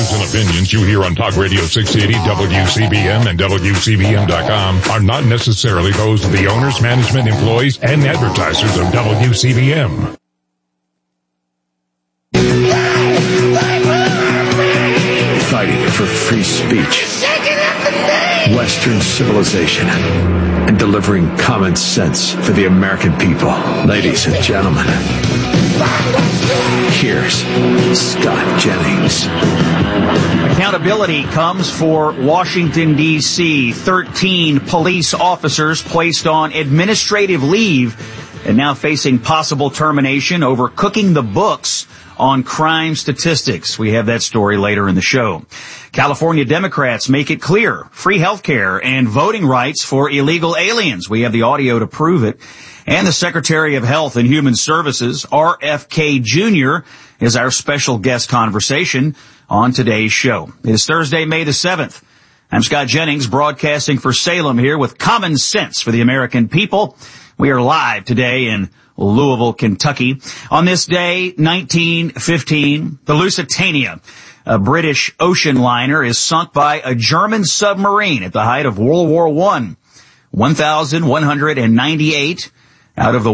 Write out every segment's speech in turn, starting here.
views and opinions you hear on Talk Radio 680, WCBM, and WCBM.com are not necessarily those of the owners, management, employees, and advertisers of WCBM. Fighting for free speech, Western civilization, and delivering common sense for the American people. Ladies and gentlemen, here's Scott Jennings. Accountability comes for Washington, D.C. 13 police officers placed on administrative leave and now facing possible termination over cooking the books on crime statistics. We have that story later in the show. California Democrats make it clear free health care and voting rights for illegal aliens. We have the audio to prove it. And the Secretary of Health and Human Services, RFK Jr., is our special guest conversation on today's show. It is Thursday, May the 7th. I'm Scott Jennings, broadcasting for Salem here with common sense for the American people. We are live today in Louisville, Kentucky. On this day, 1915, the Lusitania, a British ocean liner, is sunk by a German submarine at the height of World War I. 1,198 out of the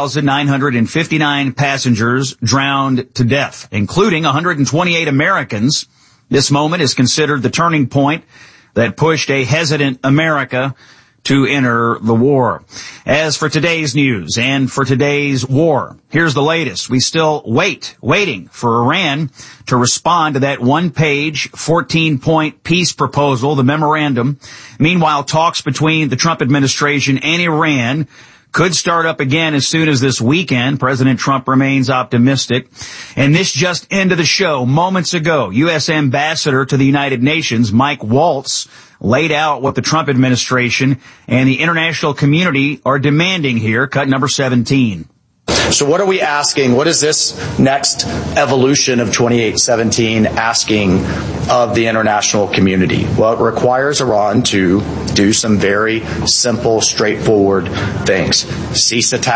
1,959 passengers drowned to death, including 128 Americans. This moment is considered the turning point that pushed a hesitant America to enter the war. As for today's news and for today's war, here's the latest. We still waiting for Iran to respond to that one-page, 14-point peace proposal, the memorandum. Meanwhile, talks between the Trump administration and Iran could start up again as soon as this weekend. President Trump remains optimistic. And this just ended the show moments ago. U.S. Ambassador to the United Nations, Mike Waltz, laid out what the Trump administration and the international community are demanding here. Cut number 17. So what are we asking? What is this next evolution of 2817 asking of the international community? Well, it requires Iran to do some very simple, straightforward things. Cease its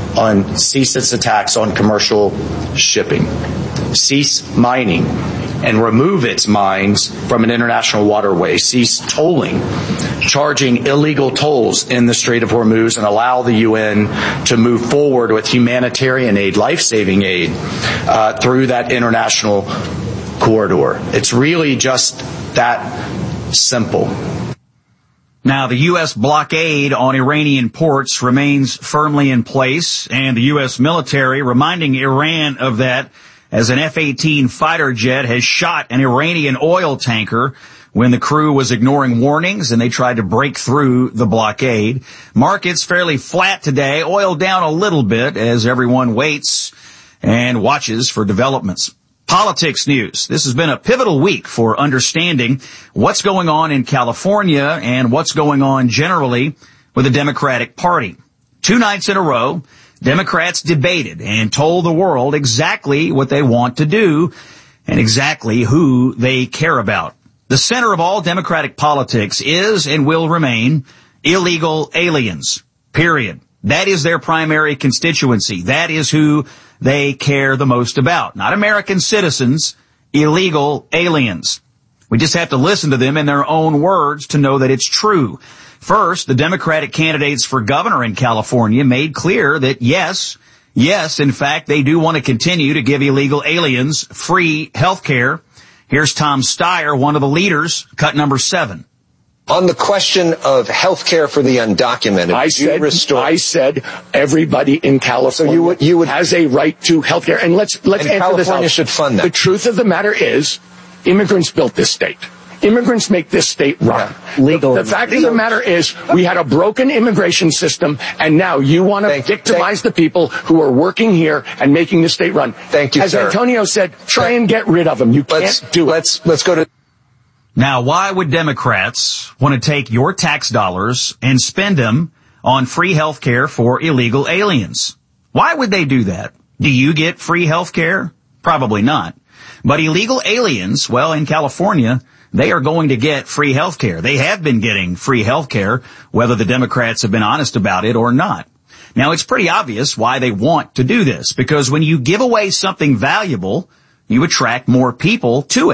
attacks on commercial shipping. Cease mining and remove its mines from an international waterway. Cease tolling, charging illegal tolls in the Strait of Hormuz, and allow the UN to move forward with humanitarian aid, life-saving aid, through that international corridor. It's really just that simple. Now, the U.S. blockade on Iranian ports remains firmly in place, and the U.S. military reminding Iran of that as an F-18 fighter jet has shot an Iranian oil tanker when the crew was ignoring warnings and they tried to break through the blockade. Markets fairly flat today, oil down a little bit as everyone waits and watches for developments. Politics news. This has been a pivotal week for understanding what's going on in California and what's going on generally with the Democratic Party. 2 nights in a row, Democrats debated and told the world exactly what they want to do and exactly who they care about. The center of all Democratic politics is and will remain illegal aliens, period. That is their primary constituency. That is who they care the most about. Not American citizens, illegal aliens. We just have to listen to them in their own words to know that it's true. First, the Democratic candidates for governor in California made clear that yes, in fact, they do want to continue to give illegal aliens free health care. Here's Tom Steyer, one of the leaders, cut number 7. On the question of health care for the undocumented, I said everybody in California you would has a right to health care. And let's answer California this out. Should fund that. The truth of the matter is, immigrants built this state. Immigrants make this state run. Legal. The fact of the matter is, we had a broken immigration system, and now you want to victimize the people who are working here and making the state run. Thank you, As sir. Antonio said, try and get rid of them. You can't do it. Let's go to... Now, why would Democrats want to take your tax dollars and spend them on free health care for illegal aliens? Why would they do that? Do you get free health care? Probably not. But illegal aliens, well, in California, they are going to get free health care. They have been getting free health care, whether the Democrats have been honest about it or not. Now, it's pretty obvious why they want to do this, because when you give away something valuable, you attract more people to it.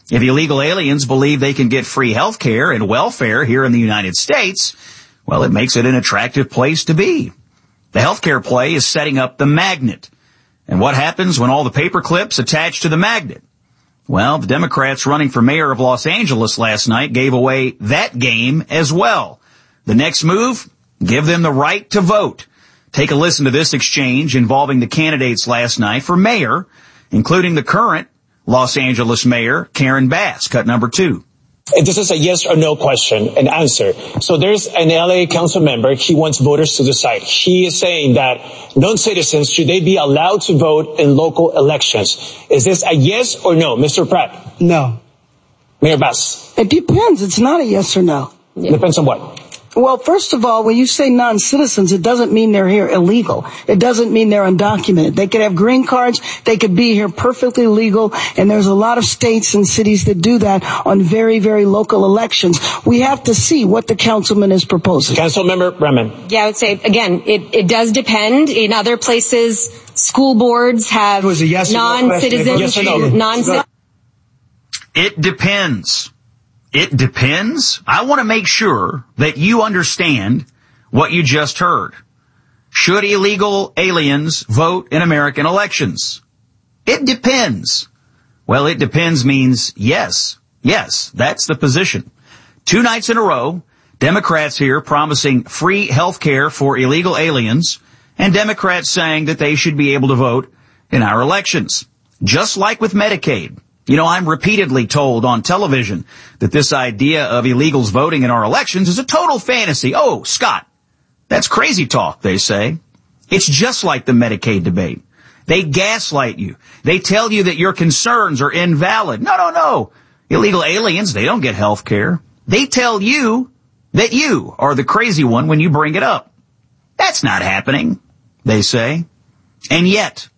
If illegal aliens believe they can get free health care and welfare here in the United States, well, it makes it an attractive place to be. The healthcare play is setting up the magnet. And what happens when all the paper clips attach to the magnet? Well, the Democrats running for mayor of Los Angeles last night gave away that game as well. The next move, give them the right to vote. Take a listen to this exchange involving the candidates last night for mayor, including the current Los Angeles mayor, Karen Bass, cut number 2. This is a yes or no question and answer. So there's an LA council member. He wants voters to decide. He is saying that non-citizens, should they be allowed to vote in local elections? Is this a yes or no? Mr. Pratt? No. Mayor Bass? It depends. It's not a yes or no. Depends on what? Well, first of all, when you say non-citizens, it doesn't mean they're here illegal. It doesn't mean they're undocumented. They could have green cards. They could be here perfectly legal. And there's a lot of states and cities that do that on very, very local elections. We have to see what the councilman is proposing. Councilmember Bremen. Yeah, I would say, again, it does depend. In other places, school boards have non-citizens. Yes or no? It depends. It depends. I want to make sure that you understand what you just heard. Should illegal aliens vote in American elections? It depends. Well, it depends means yes. Yes, that's the position. 2 nights in a row, Democrats here promising free health care for illegal aliens, and Democrats saying that they should be able to vote in our elections. Just like with Medicaid. You know, I'm repeatedly told on television that this idea of illegals voting in our elections is a total fantasy. Oh, Scott, that's crazy talk, they say. It's just like the Medicaid debate. They gaslight you. They tell you that your concerns are invalid. No. Illegal aliens, they don't get health care. They tell you that you are the crazy one when you bring it up. That's not happening, they say. And yet,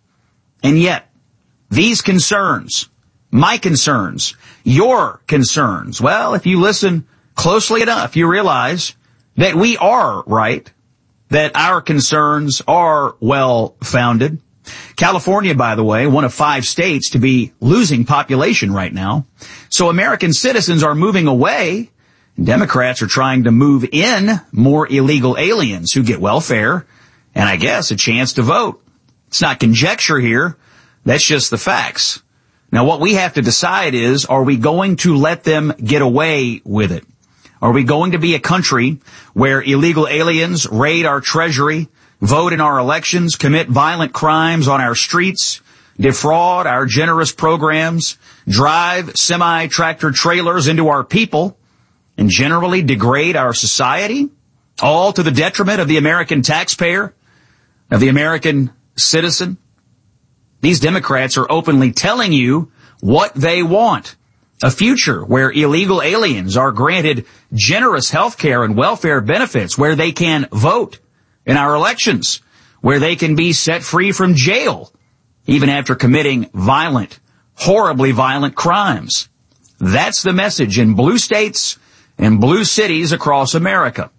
these concerns, my concerns, your concerns, well, if you listen closely enough, you realize that we are right, that our concerns are well-founded. California, by the way, one of 5 states to be losing population right now. So American citizens are moving away. Democrats are trying to move in more illegal aliens who get welfare and, I guess, a chance to vote. It's not conjecture here. That's just the facts. Now, what we have to decide is, are we going to let them get away with it? Are we going to be a country where illegal aliens raid our treasury, vote in our elections, commit violent crimes on our streets, defraud our generous programs, drive semi-tractor trailers into our people, and generally degrade our society, all to the detriment of the American taxpayer, of the American citizen? These Democrats are openly telling you what they want. A future where illegal aliens are granted generous health care and welfare benefits, where they can vote in our elections, where they can be set free from jail, even after committing violent, horribly violent crimes. That's the message in blue states and blue cities across America.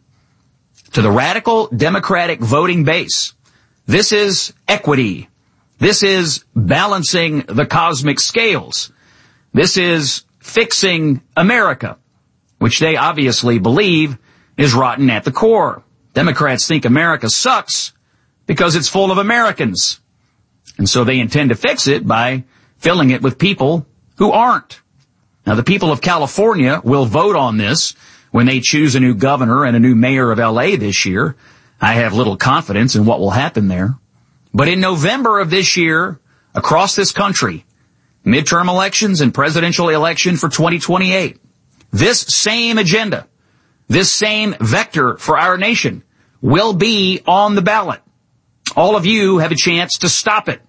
To the radical Democratic voting base, this is equity. This is balancing the cosmic scales. This is fixing America, which they obviously believe is rotten at the core. Democrats think America sucks because it's full of Americans. And so they intend to fix it by filling it with people who aren't. Now, the people of California will vote on this when they choose a new governor and a new mayor of LA this year. I have little confidence in what will happen there. But in November of this year, across this country, midterm elections and presidential election for 2028, this same agenda, this same vector for our nation will be on the ballot. All of you have a chance to stop it.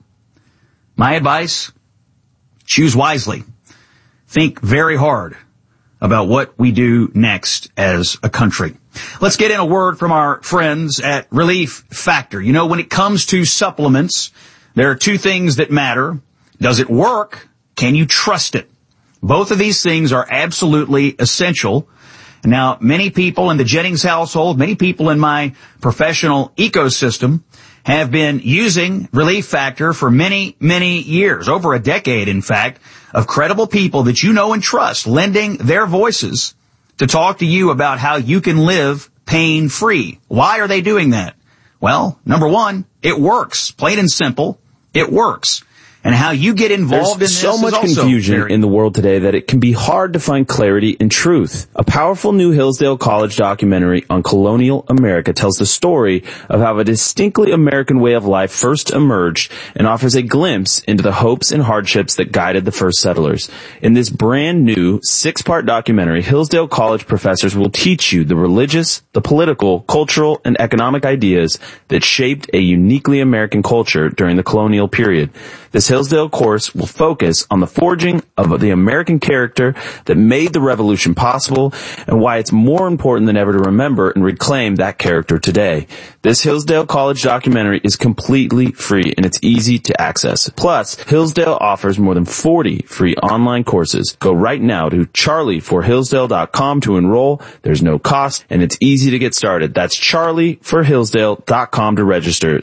My advice, choose wisely. Think very hard about what we do next as a country. Let's get in a word from our friends at Relief Factor. You know, when it comes to supplements, there are 2 things that matter. Does it work? Can you trust it? Both of these things are absolutely essential. Now, many people in the Jennings household, many people in my professional ecosystem have been using Relief Factor for many, many years, over a decade, in fact, of credible people that you know and trust, lending their voices to talk to you about how you can live pain-free. Why are they doing that? Well, number one, it works. Plain and simple, it works. And how you get involved in this is also There's so much confusion in the world today that it can be hard to find clarity and truth. A powerful new Hillsdale College documentary on colonial America tells the story of how a distinctly American way of life first emerged and offers a glimpse into the hopes and hardships that guided the first settlers. In this brand new 6-part documentary, Hillsdale College professors will teach you the religious, the political, cultural, and economic ideas that shaped a uniquely American culture during the colonial period. This Hillsdale course will focus on the forging of the American character that made the revolution possible and why it's more important than ever to remember and reclaim that character today. This Hillsdale College documentary is completely free and it's easy to access. Plus, Hillsdale offers more than 40 free online courses. Go right now to charlieforhillsdale.com to enroll. There's no cost and it's easy to get started. That's charlieforhillsdale.com to register.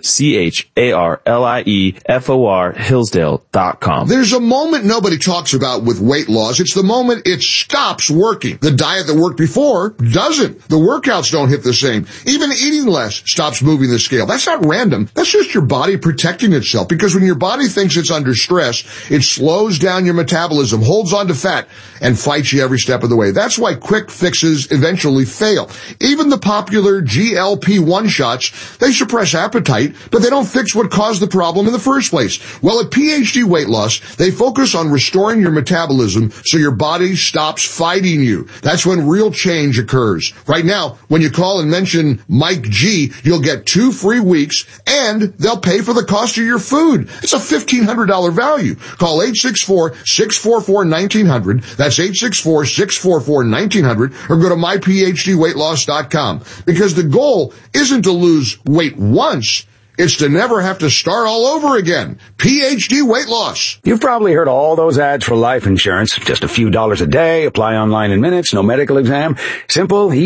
CharlieFor Hillsdale.com. There's a moment nobody talks about with weight loss. It's the moment it stops working. The diet that worked before doesn't. The workouts don't hit the same. Even eating less stops moving the scale. That's not random. That's just your body protecting itself, because when your body thinks it's under stress, it slows down your metabolism, holds on to fat, and fights you every step of the way. That's why quick fixes eventually fail. Even the popular GLP-1 shots, they suppress appetite, but they don't fix what caused the problem in the first place. Well, at PhD Weight Loss, they focus on restoring your metabolism so your body stops fighting you. That's when real change occurs. Right now, when you call and mention Mike G, you'll get 2 free weeks and they'll pay for the cost of your food. It's a $1,500 value. Call 864-644-1900. That's 864-644-1900, or go to myphdweightloss.com, because the goal isn't to lose weight once. It's to never have to start all over again. PhD Weight Loss. You've probably heard all those ads for life insurance. Just a few dollars a day, apply online in minutes, no medical exam. Simple,